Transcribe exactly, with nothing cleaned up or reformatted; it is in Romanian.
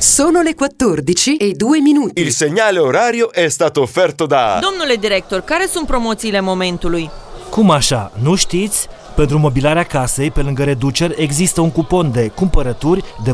Sono le quattordici e due minuti. Il segnale orario è stato offerto da... Domnule director, care sunt promoțiile momentului? Cum așa? Nu știți? Pentru mobilarea casei, pe lângă reduceri, există un cupon de cumpărături de